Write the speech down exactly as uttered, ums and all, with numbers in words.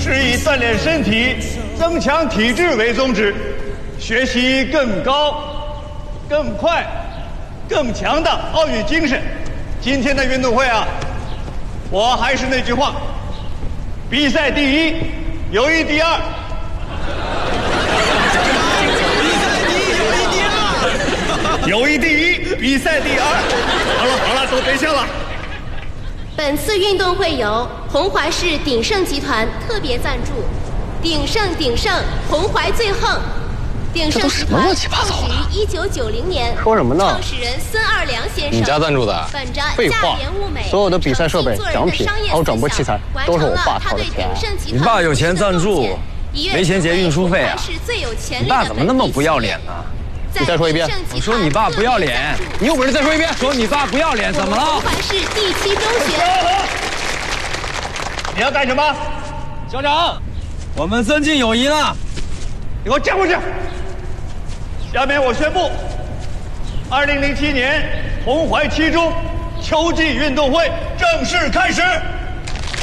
是以锻炼身体、增强体质为宗旨，学习更高、更快、更强的奥运精神。今天的运动会啊，我还是那句话，比赛第一，友谊第二。友谊第一，比赛第二。好了好了，都别笑了。 本次运动会由红淮市鼎盛集团特别赞助，鼎盛鼎盛，红淮最横。鼎盛集团创始于一九九零年， 说什么呢？ 创始人孙二良先生。 你家赞助的？ 本着废话，所有的比赛设备、奖品还有转播器材都是我爸掏的钱。 你爸有钱赞助，没钱结运输费啊？你爸怎么那么不要脸呢？ 你再说一遍。 我说你爸不要脸。 你有本事再说一遍。 说你爸不要脸，怎么了？ 红淮市第七中学。 你要干什么？ 校长，我们增进友谊呢。 你给我站过去。下面我宣布，二零零七年红淮七中秋季运动会正式开始。